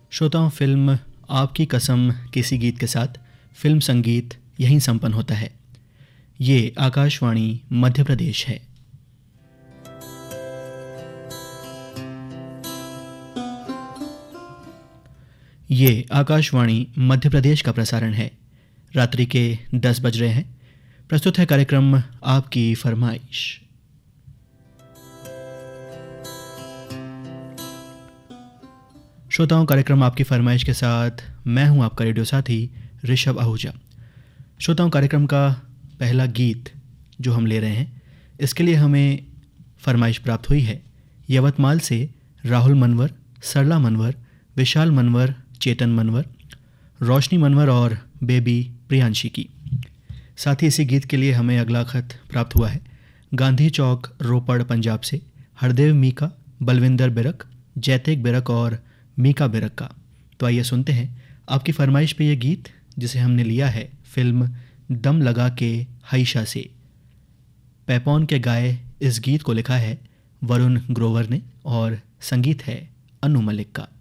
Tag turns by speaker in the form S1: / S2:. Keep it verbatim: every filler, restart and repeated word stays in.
S1: श्रोताओं, फिल्म आपकी कसम किसी गीत के साथ फिल्म संगीत यहीं संपन्न होता है। ये आकाशवाणी मध्य प्रदेश है। ये आकाशवाणी मध्य प्रदेश का प्रसारण है। रात्रि के दस बज रहे हैं। प्रस्तुत है कार्यक्रम आपकी फरमाइश। श्रोताओं, कार्यक्रम आपकी फरमाइश के साथ मैं हूं आपका रेडियो साथी ऋषभ आहूजा। श्रोताओं, कार्यक्रम का पहला गीत जो हम ले रहे हैं, इसके लिए हमें फरमाइश प्राप्त हुई है यवतमाल से राहुल मनवर, सरला मनवर, विशाल मनवर, चेतन मनवर, रोशनी मनवर और बेबी प्रियांशी की। साथ ही इसी गीत के लिए हमें अगला खत प्राप्त हुआ है गांधी चौक, रोपड़, पंजाब से हरदेव मीका, बलविंदर बिरक, जैतेक बिरक और मीका बिरक का। तो आइए सुनते हैं आपकी फरमाइश पे ये गीत, जिसे हमने लिया है फिल्म दम लगा के हाइशा से। पैपॉन के गाए इस गीत को लिखा है वरुण ग्रोवर ने और संगीत है अनु मलिक का।